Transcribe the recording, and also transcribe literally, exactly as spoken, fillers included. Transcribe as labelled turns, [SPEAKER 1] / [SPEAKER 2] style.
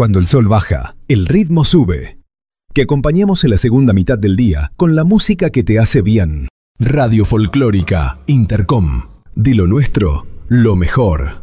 [SPEAKER 1] Cuando el sol baja, el ritmo sube. Que acompañemos en la segunda mitad del día con la música que te hace bien. Radio Folclórica Intercom. De lo nuestro, lo mejor.